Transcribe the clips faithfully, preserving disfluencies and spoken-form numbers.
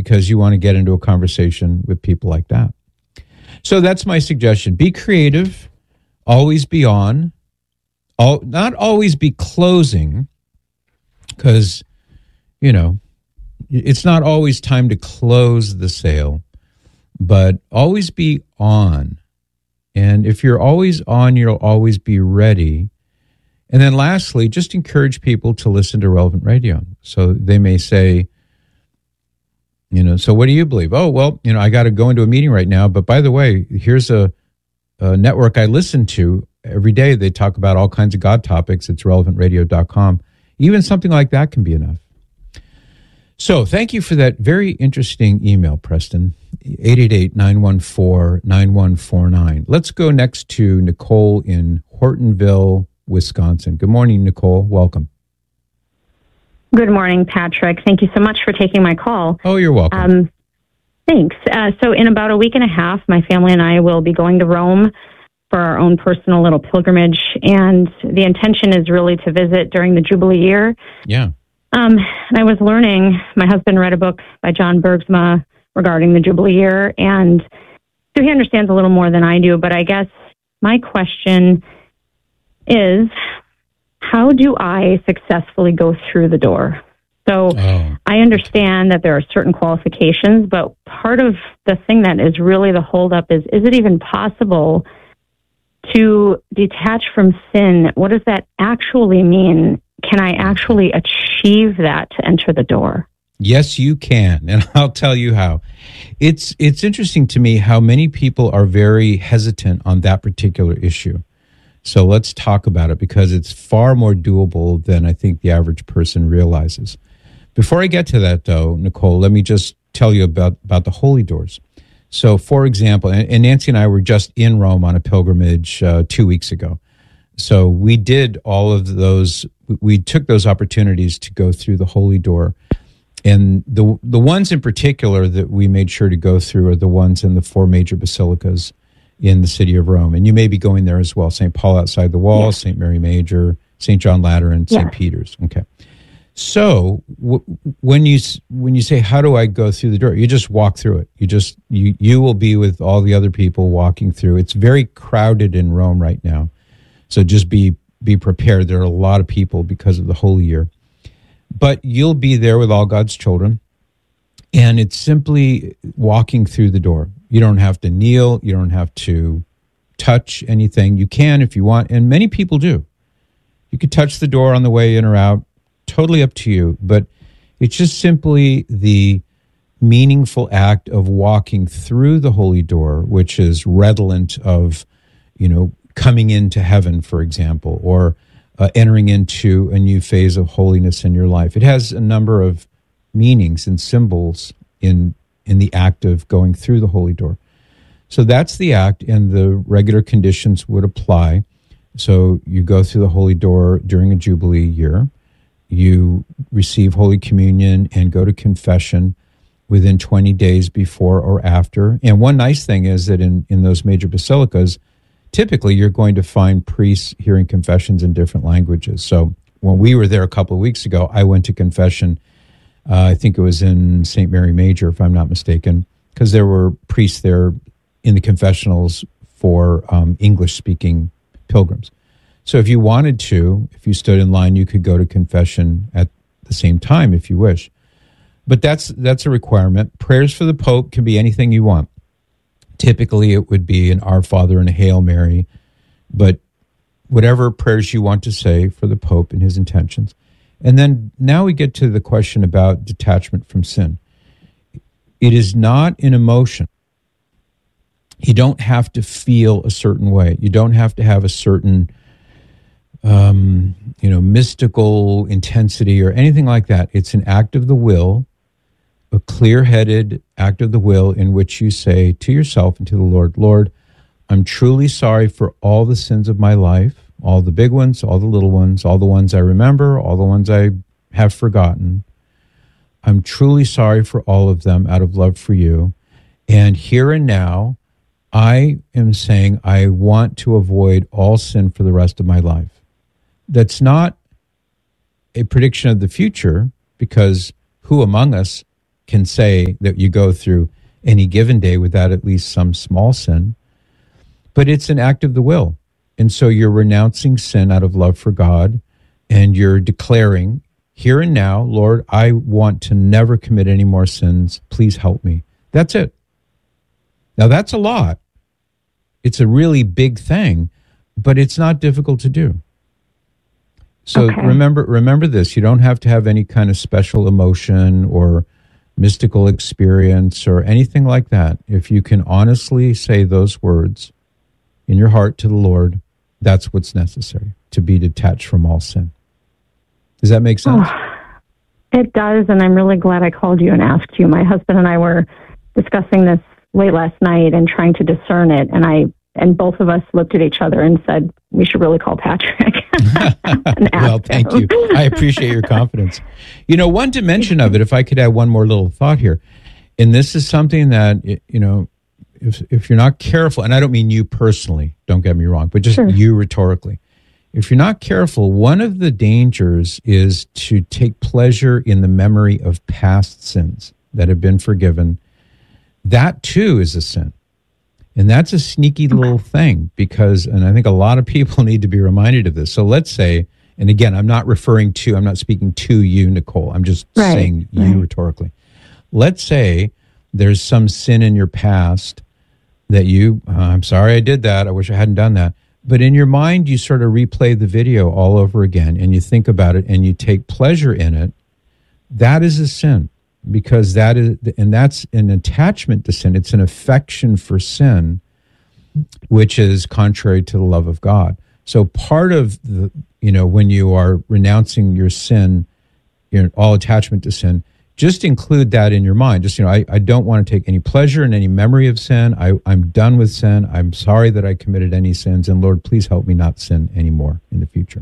because you want to get into a conversation with people like that. So that's my suggestion. Be creative, always be on, all, not always be closing, because, you know, it's not always time to close the sale, but always be on. And if you're always on, you'll always be ready. And then lastly, just encourage people to listen to Relevant Radio. So they may say, you know, so what do you believe? Oh, well, you know, I got to go into a meeting right now. But by the way, here's a, a network I listen to every day. They talk about all kinds of God topics. It's relevant radio dot com. Even something like that can be enough. So thank you for that very interesting email, Preston. eight eight eight, nine one four, nine one four nine. Let's go next to Nicole in Hortonville, Wisconsin. Good morning, Nicole. Welcome. Good morning, Patrick. Thank you so much for taking my call. Oh, you're welcome. Um, thanks. Uh, so in about a week and a half, my family and I will be going to Rome for our own personal little pilgrimage. And the intention is really to visit during the Jubilee year. Yeah. Um, and I was learning, my husband read a book by John Bergsma regarding the Jubilee year. And so he understands a little more than I do. But I guess my question is, how do I successfully go through the door? So oh. I understand that there are certain qualifications, but part of the thing that is really the holdup is, is it even possible to detach from sin? What does that actually mean? Can I actually achieve that to enter the door? Yes, you can, and I'll tell you how. It's it's interesting to me how many people are very hesitant on that particular issue. So let's talk about it, because it's far more doable than I think the average person realizes. Before I get to that, though, Nicole, let me just tell you about, about the holy doors. So, for example, and, and Nancy and I were just in Rome on a pilgrimage uh, two weeks ago. So we did all of those, we took those opportunities to go through the holy door. And the the ones in particular that we made sure to go through are the ones in the four major basilicas in the city of Rome. And you may be going there as well. Saint Paul outside the wall, yes. Saint Mary Major, Saint John Lateran, Saint Yes. Peter's. Okay. So w- when you when you say, how do I go through the door? You just walk through it. You just, you, you will be with all the other people walking through. It's very crowded in Rome right now. So just be, be prepared. There are a lot of people because of the Holy Year. But you'll be there with all God's children. And it's simply walking through the door. You don't have to kneel. You don't have to touch anything. You can if you want, and many people do. You could touch the door on the way in or out. Totally up to you. But it's just simply the meaningful act of walking through the holy door, which is redolent of, you know, coming into heaven, for example, or uh, entering into a new phase of holiness in your life. It has a number of meanings and symbols in in the act of going through the holy door. So that's the act, and the regular conditions would apply. So you go through the holy door during a Jubilee year. You receive Holy Communion and go to confession within twenty days before or after. And one nice thing is that in, in those major basilicas, typically you're going to find priests hearing confessions in different languages. So when we were there a couple of weeks ago, I went to confession. Uh, I think it was in Saint Mary Major, if I'm not mistaken, because there were priests there in the confessionals for um, English-speaking pilgrims. So if you wanted to, if you stood in line, you could go to confession at the same time if you wish. But that's that's a requirement. Prayers for the Pope can be anything you want. Typically, it would be an Our Father and a Hail Mary, but whatever prayers you want to say for the Pope and his intentions. And then now we get to the question about detachment from sin. It is not an emotion. You don't have to feel a certain way. You don't have to have a certain, um, you know, mystical intensity or anything like that. It's an act of the will, a clear-headed act of the will in which you say to yourself and to the Lord, Lord, I'm truly sorry for all the sins of my life, all the big ones, all the little ones, all the ones I remember, all the ones I have forgotten. I'm truly sorry for all of them out of love for you. And here and now, I am saying I want to avoid all sin for the rest of my life. That's not a prediction of the future, because who among us can say that you go through any given day without at least some small sin, but it's an act of the will. And so you're renouncing sin out of love for God, and you're declaring, here and now, Lord, I want to never commit any more sins. Please help me. That's it. Now, that's a lot. It's a really big thing, but it's not difficult to do. So okay. remember remember this. You don't have to have any kind of special emotion or mystical experience or anything like that. If you can honestly say those words in your heart to the Lord, that's what's necessary to be detached from all sin. Does that make sense? Oh, it does, and I'm really glad I called you and asked you. My husband and I were discussing this late last night and trying to discern it, and I and both of us looked at each other and said, we should really call Patrick. and ask Well, thank him. you. I appreciate your confidence. You know, one dimension of it, if I could add one more little thought here, and this is something that, you know, if if you're not careful, and I don't mean you personally, don't get me wrong, but just sure. you rhetorically, if you're not careful, one of the dangers is to take pleasure in the memory of past sins that have been forgiven. That too is a sin. And that's a sneaky little thing because, and I think a lot of people need to be reminded of this. So let's say, and again, I'm not referring to, I'm not speaking to you, Nicole. I'm just right, saying you right. rhetorically. Let's say there's some sin in your past that you, uh, I'm sorry I did that. I wish I hadn't done that. But in your mind, you sort of replay the video all over again and you think about it and you take pleasure in it. That is a sin. Because that is, and that's an attachment to sin. It's an affection for sin, which is contrary to the love of God. So part of the, you know, when you are renouncing your sin, your all attachment to sin, just include that in your mind. Just, you know, I, I don't want to take any pleasure in any memory of sin. I, I'm done with sin. I'm sorry that I committed any sins. And Lord, please help me not sin anymore in the future.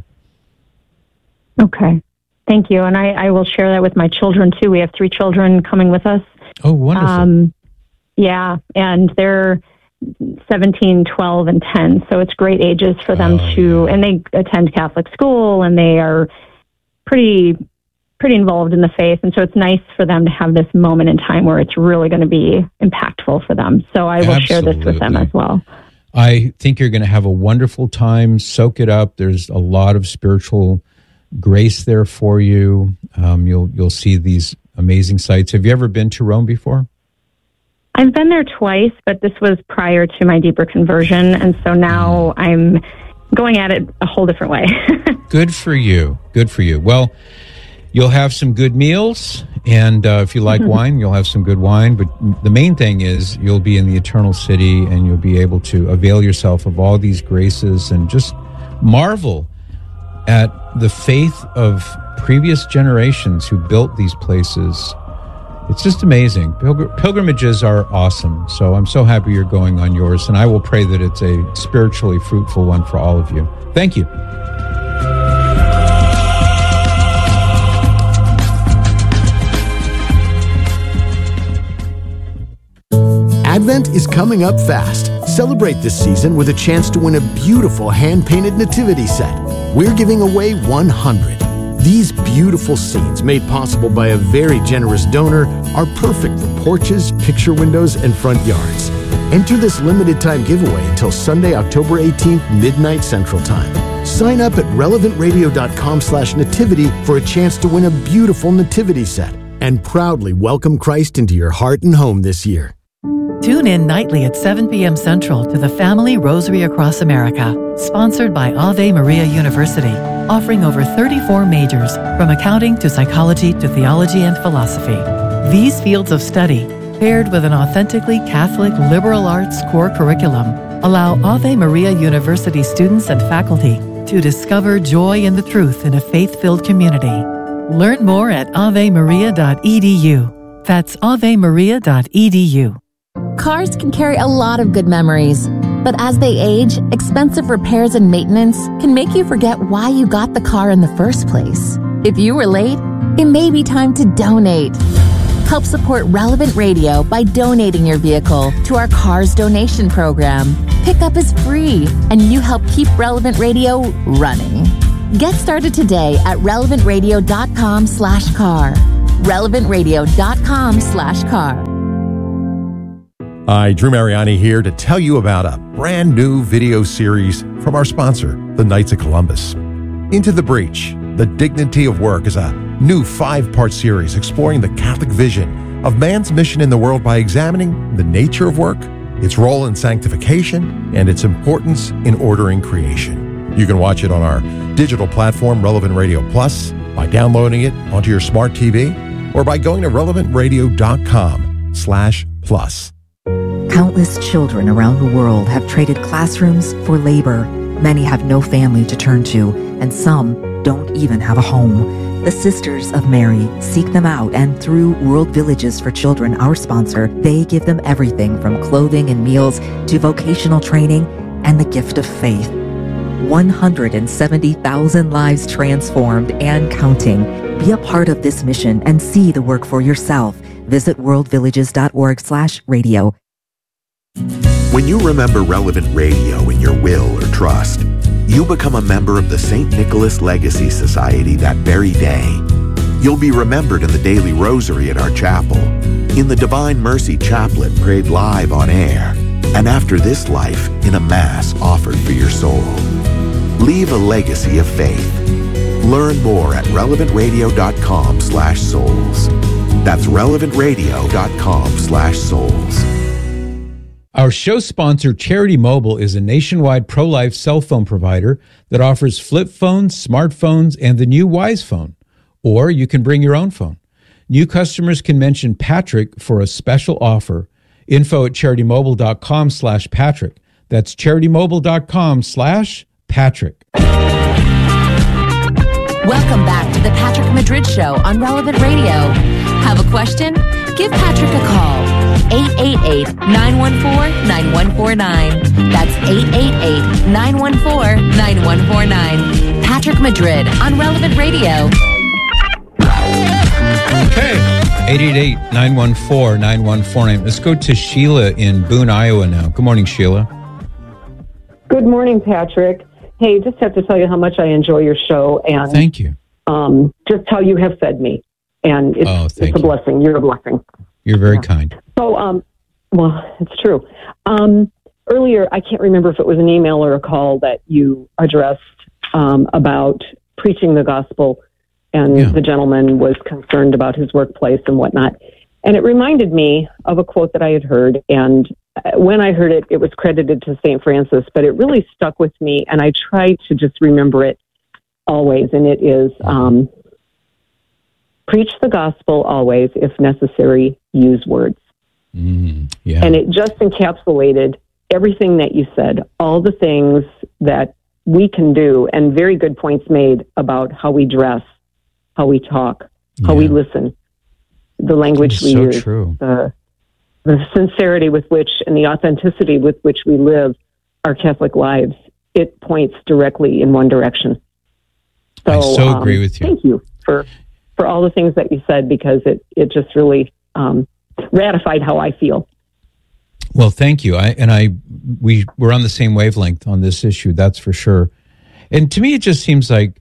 Okay. Thank you. And I, I will share that with my children, too. We have three children coming with us. Oh, wonderful. Um, yeah, and they're seventeen, twelve, and ten. So it's great ages for them oh, to, yeah. and they attend Catholic school, and they are pretty pretty involved in the faith. And so it's nice for them to have this moment in time where it's really going to be impactful for them. So I will Absolutely. share this with them as well. I think you're going to have a wonderful time. Soak it up. There's a lot of spiritual grace there for you. Um, you'll you'll see these amazing sites. Have you ever been to Rome before? I've been there twice, but this was prior to my deeper conversion, and so now mm. I'm going at it a whole different way. Good for you. Good for you. Well, you'll have some good meals, and uh, if you like mm-hmm. wine, you'll have some good wine. But the main thing is you'll be in the eternal city, and you'll be able to avail yourself of all these graces and just marvel at the faith of previous generations who built these places. It's just amazing. Pilgr- pilgrimages are awesome. So I'm so happy you're going on yours, and I will pray that it's a spiritually fruitful one for all of you. Thank you. Advent is coming up fast. Celebrate this season with a chance to win a beautiful hand-painted nativity set. We're giving away one hundred. These beautiful scenes, made possible by a very generous donor, are perfect for porches, picture windows, and front yards. Enter this limited-time giveaway until Sunday, October eighteenth, midnight Central Time. Sign up at relevant radio dot com slash nativity for a chance to win a beautiful nativity set and proudly welcome Christ into your heart and home this year. Tune in nightly at seven p.m. Central to the Family Rosary Across America, sponsored by Ave Maria University, offering over thirty-four majors, from accounting to psychology to theology and philosophy. These fields of study, paired with an authentically Catholic liberal arts core curriculum, allow Ave Maria University students and faculty to discover joy in the truth in a faith-filled community. Learn more at ave maria dot e d u. That's ave maria dot e d u. Cars can carry a lot of good memories, but as they age, expensive repairs and maintenance can make you forget why you got the car in the first place. If you were late, it may be time to donate. Help support Relevant Radio by donating your vehicle to our Cars Donation Program. Pickup is free, and you help keep Relevant Radio running. Get started today at relevant radio dot com slash car. relevant radio dot com slash car. Hi, Drew Mariani here to tell you about a brand new video series from our sponsor, the Knights of Columbus. Into the Breach, The Dignity of Work is a new five-part series exploring the Catholic vision of man's mission in the world by examining the nature of work, its role in sanctification, and its importance in ordering creation. You can watch it on our digital platform, Relevant Radio Plus, by downloading it onto your smart T V, or by going to relevant radio dot com slash plus. Countless children around the world have traded classrooms for labor. Many have no family to turn to, and some don't even have a home. The Sisters of Mary seek them out, and through World Villages for Children, our sponsor, they give them everything from clothing and meals to vocational training and the gift of faith. one hundred seventy thousand lives transformed and counting. Be a part of this mission and see the work for yourself. Visit world villages dot org slash radio. When you remember Relevant Radio in your will or trust, you become a member of the Saint Nicholas Legacy Society that very day. You'll be remembered in the daily rosary at our chapel, in the Divine Mercy Chaplet prayed live on air, and after this life in a Mass offered for your soul. Leave a legacy of faith. Learn more at relevant radio dot com slash souls. That's relevant radio dot com slash souls. Our show sponsor, Charity Mobile, is a nationwide pro-life cell phone provider that offers flip phones, smartphones, and the new Wise Phone. Or you can bring your own phone. New customers can mention Patrick for a special offer. Info at charity-mobile dot com slash Patrick. That's charity-mobile dot com slash Patrick. Welcome back to the Patrick Madrid Show on Relevant Radio. Have a question? Give Patrick a call. eight eight eight, nine one four, nine one four nine. That's eight eight eight, nine one four, nine one four nine. Patrick Madrid on Relevant Radio. Okay. eight eight eight, nine one four, nine one four nine. Let's go to Sheila in Boone, Iowa now. Good morning, Sheila. Good morning, Patrick. Hey, just have to tell you how much I enjoy your show and thank you. Um, just how you have fed me. And it's, oh, it's a you. blessing. You're a blessing. You're very yeah. kind. So, um, well, it's true. Um, earlier, I can't remember if it was an email or a call that you addressed um, about preaching the gospel, and yeah. the gentleman was concerned about his workplace and whatnot. And it reminded me of a quote that I had heard, and when I heard it, it was credited to Saint Francis, but it really stuck with me, and I try to just remember it always, and it is... Um, preach the gospel always, if necessary, use words. Mm, yeah. And it just encapsulated everything that you said, all the things that we can do, and very good points made about how we dress, how we talk, how yeah. we listen, the language we so use, true. The, the sincerity with which and the authenticity with which we live our Catholic lives. It points directly in one direction. So, I so um, agree with you. Thank you for... for all the things that you said, because it, it just really um, ratified how I feel. Well, thank you. I and I we we're on the same wavelength on this issue, that's for sure. And to me, it just seems like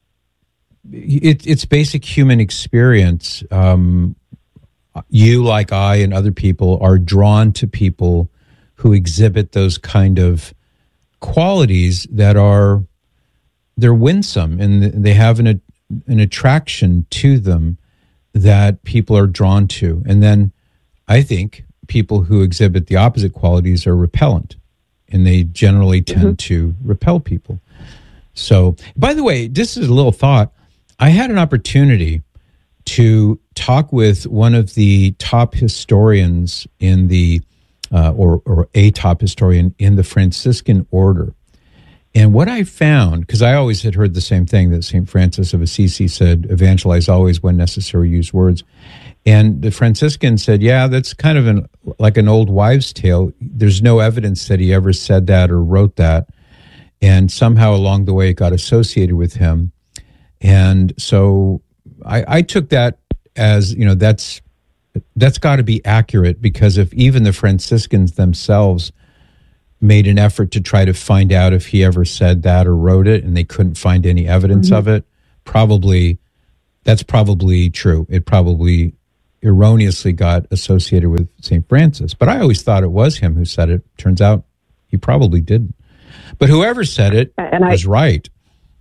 it, it's basic human experience. Um, you, like I, and other people are drawn to people who exhibit those kind of qualities that are they're winsome, and they have an an attraction to them that people are drawn to. And then I think people who exhibit the opposite qualities are repellent, and they generally tend mm-hmm. to repel people. So, by the way, this is a little thought. I had an opportunity to talk with one of the top historians in the, uh, or, or a top historian in the Franciscan order. And what I found, because I always had heard the same thing that Saint Francis of Assisi said, evangelize always, when necessary, use words. And the Franciscan said, yeah, that's kind of an, like an old wives' tale. There's no evidence that he ever said that or wrote that. And somehow along the way it got associated with him. And so I, I took that as, you know, that's that's got to be accurate, because if even the Franciscans themselves made an effort to try to find out if he ever said that or wrote it, and they couldn't find any evidence mm-hmm. of it, probably That's probably true. It probably erroneously got associated with Saint Francis. But I always thought it was him who said it. Turns out he probably didn't. But whoever said it and was I, right.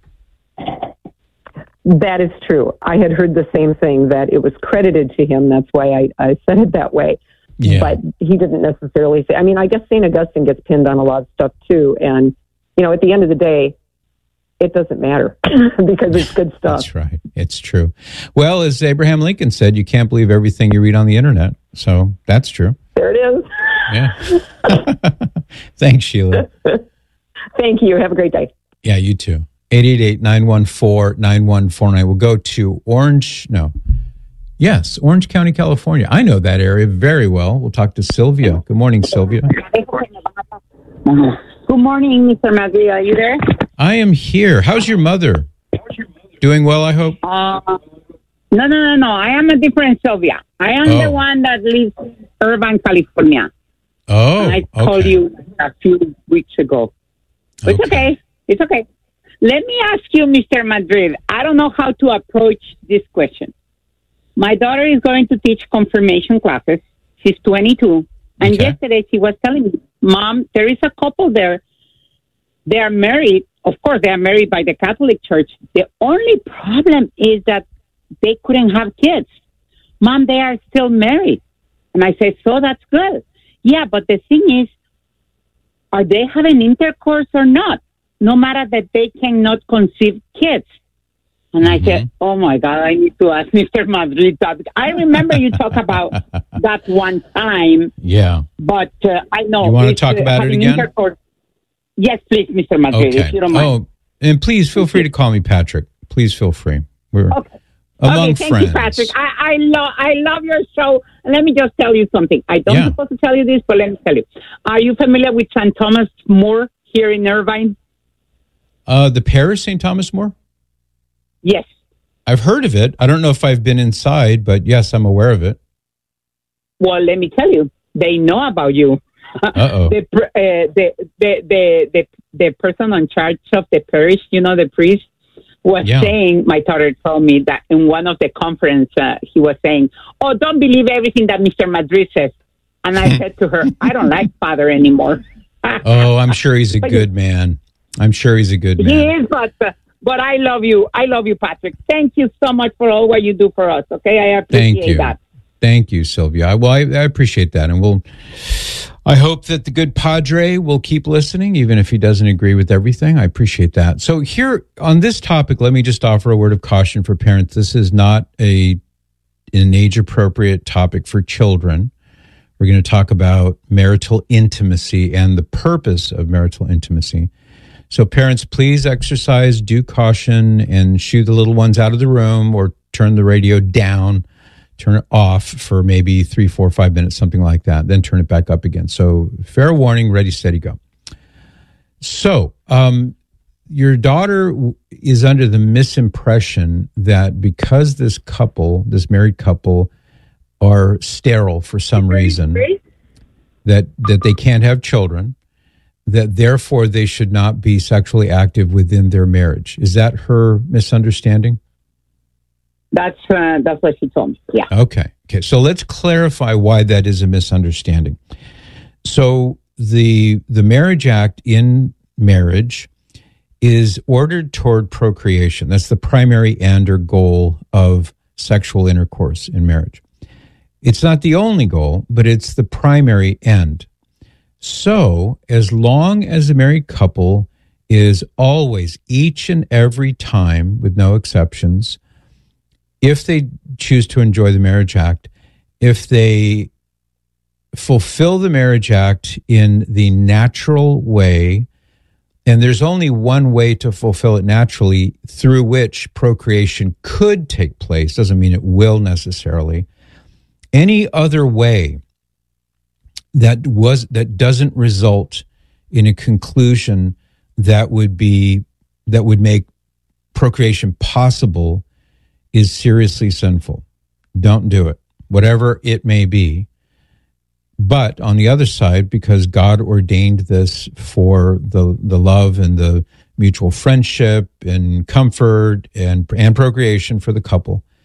That is true. I had heard the same thing, that it was credited to him. That's why I, I said it that way. Yeah. But he didn't necessarily say, I mean, I guess Saint Augustine gets pinned on a lot of stuff too. And, you know, at the end of the day, it doesn't matter because it's good stuff. That's right. It's true. Well, as Abraham Lincoln said, you can't believe everything you read on the internet. So that's true. There it is. Yeah. Thanks, Sheila. Thank you. Have a great day. Yeah, you too. eight eight eight, nine one four, nine one four nine. We'll go to Orange. No. Yes, Orange County, California. I know that area very well. We'll talk to Sylvia. Good morning, Sylvia. Good morning, Mister Madrid. Are you there? I am here. How's your mother? Doing well, I hope? Uh, no, no, no, no. I am a different Sylvia. I am oh. the one that lives in Irvine, California. Oh, and I called okay. you a few weeks ago. But it's Okay. okay. It's okay. Let me ask you, Mister Madrid. I don't know how to approach this question. My daughter is going to teach confirmation classes. She's twenty-two. And Okay. yesterday she was telling me, Mom, there is a couple there. They are married. Of course, they are married by the Catholic Church. The only problem is that they couldn't have kids. Mom, they are still married. And I said, so that's good. Yeah, but the thing is, are they having intercourse or not? No matter that they cannot conceive kids. And I mm-hmm. said, oh, my God, I need to ask Mister Madrid that. I remember you talk about that one time. Yeah. But uh, I know. You want to talk about it again? Intercourse. Yes, please, Mister Madrid, Okay. if you don't mind. Oh, and please feel free to call me Patrick. Please feel free. We're Okay. among okay, thank friends. you, Patrick. I, I, lo- I love your show. And let me just tell you something. I don't Yeah. supposed to tell you this, but let me tell you. Are you familiar with Saint Thomas More here in Irvine? Uh, the parish, Saint Thomas More? Yes. I've heard of it. I don't know if I've been inside, but yes, I'm aware of it. Well, let me tell you. They know about you. Uh-oh. the, pr- uh, the, the, the, the, the person in charge of the parish, you know, the priest, was Yeah. saying, my daughter told me that in one of the conference, uh, he was saying, oh, don't believe everything that Mister Madrid says. And I said to her, I don't like Father anymore. Oh, I'm sure he's a good man. I'm sure he's a good man. He is, but, uh, but I love you. I love you, Patrick. Thank you so much for all what you do for us, okay? I appreciate Thank you. that. Thank you, Sylvia. I, well, I, I appreciate that. And we'll, I hope that the good Padre will keep listening, even if he doesn't agree with everything. I appreciate that. So here on this topic, let me just offer a word of caution for parents. This is not a an age-appropriate topic for children. We're going to talk about marital intimacy and the purpose of marital intimacy. So parents, please exercise due caution and shoo the little ones out of the room or turn the radio down. Turn it off for maybe three, four, five minutes, something like that. Then turn it back up again. So fair warning, ready, steady, go. So um, your daughter is under the misimpression that because this couple, this married couple, are sterile for some reason, that that they can't have children, that therefore they should not be sexually active within their marriage. Is that her misunderstanding? That's uh, that's what she told me. Yeah. Okay. Okay. So let's clarify why that is a misunderstanding. So the the Marriage Act in marriage is ordered toward procreation. That's the primary end or goal of sexual intercourse in marriage. It's not the only goal, but it's the primary end. So as long as the married couple is always, each and every time, with no exceptions, if they choose to enjoy the Marriage Act, if they fulfill the Marriage Act in the natural way, and there's only one way to fulfill it naturally through which procreation could take place, doesn't mean it will necessarily. Any other way that was that doesn't result in a conclusion that would be that would make procreation possible is seriously sinful. Don't do it, whatever it may be. But on the other side, because God ordained this for the, the love and the mutual friendship and comfort and, and procreation for the couple,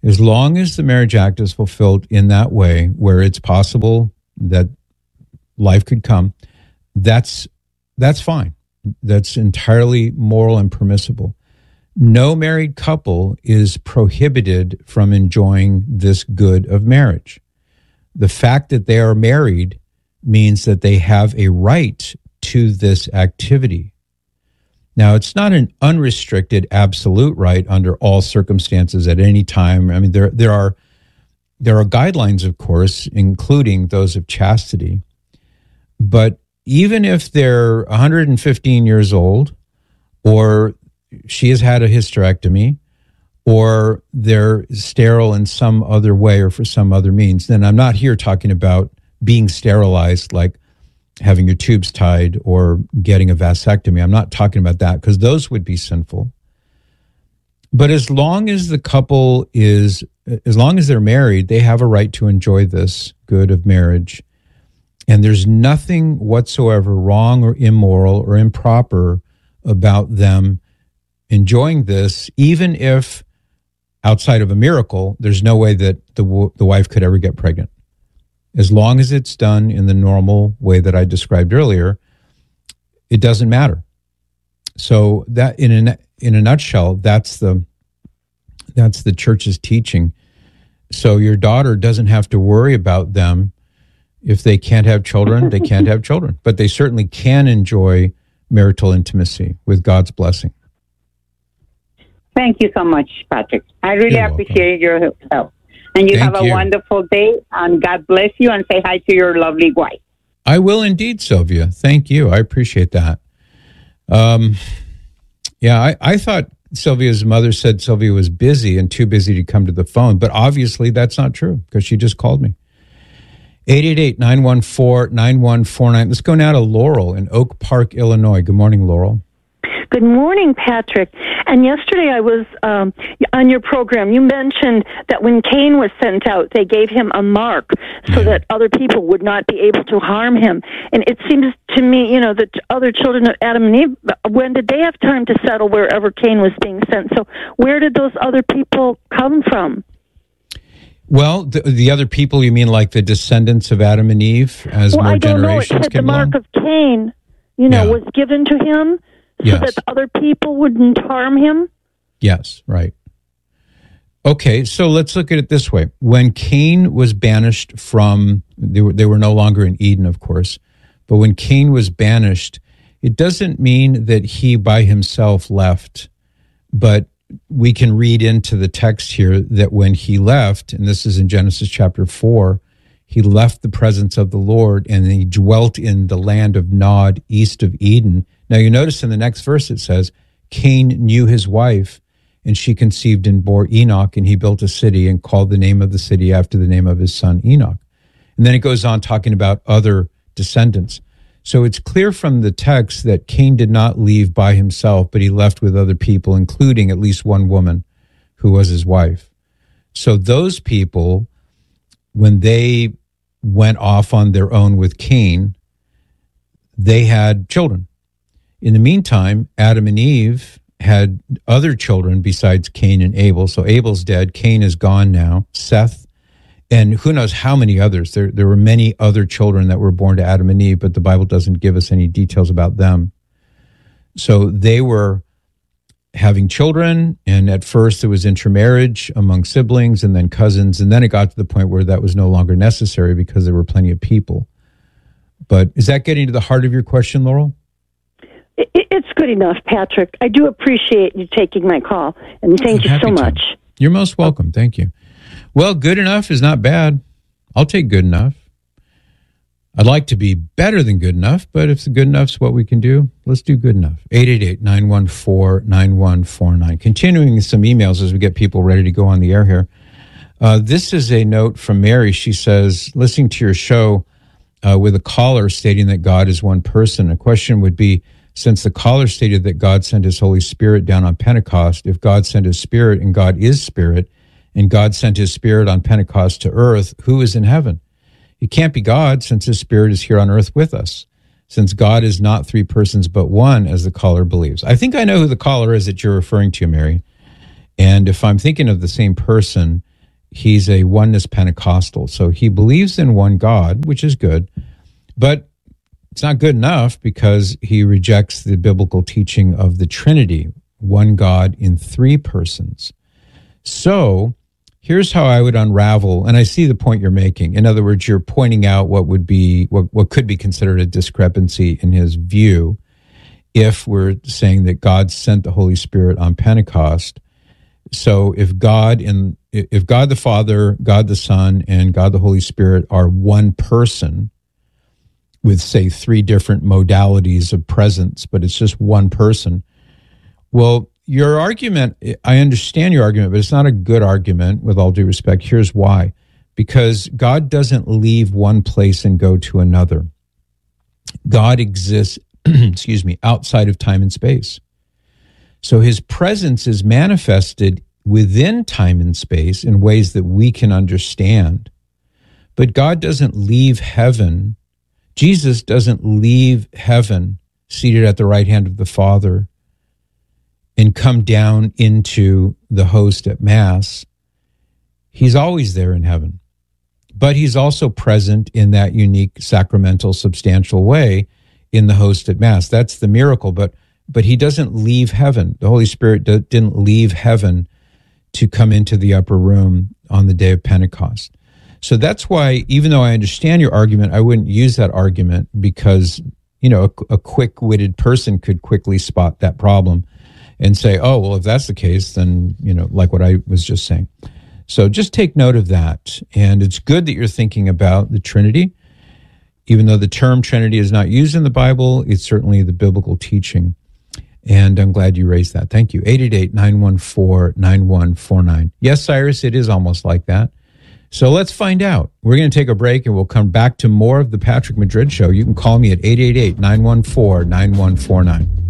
As long as the Marriage Act is fulfilled in that way, where it's possible that life could come, that's that's fine. That's entirely moral and permissible. No married couple is prohibited from enjoying this good of marriage. The fact that they are married means that they have a right to this activity. Now, it's not an unrestricted absolute right under all circumstances at any time. I mean, there there are there are guidelines, of course, including those of chastity. But even if they're one hundred fifteen years old, or she has had a hysterectomy, or they're sterile in some other way or for some other means, then I'm not here talking about being sterilized, like having your tubes tied or getting a vasectomy. I'm not talking about that, because those would be sinful. But as long as the couple is, as long as they're married, they have a right to enjoy this good of marriage. And there's nothing whatsoever wrong or immoral or improper about them enjoying this, even if outside of a miracle, there's no way that the the wife could ever get pregnant. As long as it's done in the normal way that I described earlier, it doesn't matter. So that in a, in a nutshell, that's the that's the church's teaching. So your daughter doesn't have to worry about them. If they can't have children, they can't have children. But they certainly can enjoy marital intimacy with God's blessing. Thank you so much, Patrick. I really You're appreciate your help. And you Thank have a you. wonderful day, and God bless you, and say hi to your lovely wife. I will indeed, Sylvia. Thank you. I appreciate that. Um, yeah, I, I thought Sylvia's mother said Sylvia was busy and too busy to come to the phone, but obviously that's not true, because she just called me. eight eight eight, nine one four, nine one four nine. Let's go now to Laurel in Oak Park, Illinois. Good morning, Laurel. Good morning, Patrick. And yesterday I was um, on your program. You mentioned that when Cain was sent out, they gave him a mark so Yeah. that other people would not be able to harm him. And it seems to me, you know, the other children of Adam and Eve, when did they have time to settle wherever Cain was being sent? So where did those other people come from? Well, the, the other people, you mean like the descendants of Adam and Eve as well, more I don't know. It generations said the came mark along? of Cain, you know, Yeah. was given to him so Yes. that the other people wouldn't harm him. Yes, right. Okay, so let's look at it this way. When Cain was banished from, they were, they were no longer in Eden, of course, but when Cain was banished, it doesn't mean that he by himself left, but we can read into the text here that when he left, and this is in Genesis chapter four, he left the presence of the Lord and he dwelt in the land of Nod, east of Eden. Now you notice in the next verse it says, Cain knew his wife, and she conceived and bore Enoch, and he built a city and called the name of the city after the name of his son Enoch. And then it goes on talking about other descendants. So it's clear from the text that Cain did not leave by himself, but he left with other people, including at least one woman who was his wife. So those people, when they went off on their own with Cain, they had children. In the meantime, Adam and Eve had other children besides Cain and Abel. So Abel's dead. Cain is gone now. Seth, and who knows how many others. There, there were many other children that were born to Adam and Eve, but the Bible doesn't give us any details about them. So they were having children, and at first it was intermarriage among siblings and then cousins, and then it got to the point where that was no longer necessary because there were plenty of people. But is that getting to the heart of your question, Laurel? It, it's good enough, Patrick. I do appreciate you taking my call, and thank I'm you so happy to. much. You're most welcome. Thank you. Well, good enough is not bad. I'll take good enough. I'd like to be better than good enough, but if good enough's what we can do, let's do good enough. eight eight eight, nine one four, nine one four nine. Continuing some emails as we get people ready to go on the air here. Uh, this is a note from Mary. She says, listening to your show uh, with a caller stating that God is one person, a question would be, since the caller stated that God sent his Holy Spirit down on Pentecost, if God sent his Spirit and God is Spirit, and God sent his Spirit on Pentecost to earth, who is in heaven? It can't be God, since his Spirit is here on earth with us, since God is not three persons but one, as the caller believes. I think I know who the caller is that you're referring to, Mary. And if I'm thinking of the same person, he's a oneness Pentecostal. So he believes in one God, which is good, but it's not good enough because he rejects the biblical teaching of the Trinity, one God in three persons. So here's how I would unravel, and I see the point you're making. In other words, you're pointing out what would be, what, what could be considered a discrepancy in his view if we're saying that God sent the Holy Spirit on Pentecost. So if God in if God the Father, God the Son, and God the Holy Spirit are one person with, say, three different modalities of presence, but it's just one person, well, your argument, I understand your argument, but it's not a good argument, with all due respect. Here's why. Because God doesn't leave one place and go to another. God exists, excuse me, outside of time and space. So his presence is manifested within time and space in ways that we can understand. But God doesn't leave heaven. Jesus doesn't leave heaven seated at the right hand of the Father and come down into the host at Mass. He's always there in heaven. But he's also present in that unique, sacramental, substantial way in the host at Mass. That's the miracle. But but he doesn't leave heaven. The Holy Spirit d- didn't leave heaven to come into the upper room on the day of Pentecost. So that's why, even though I understand your argument, I wouldn't use that argument because, you know, a, a quick-witted person could quickly spot that problem and say, oh, well, if that's the case, then, you know, like what I was just saying. So just take note of that. And it's good that you're thinking about the Trinity. Even though the term Trinity is not used in the Bible, it's certainly the biblical teaching. And I'm glad you raised that. Thank you. eight eight eight, nine one four, nine one four nine. Yes, Cyrus, it is almost like that. So let's find out. We're going to take a break and we'll come back to more of the Patrick Madrid Show. You can call me at eight eight eight, nine one four, nine one four nine.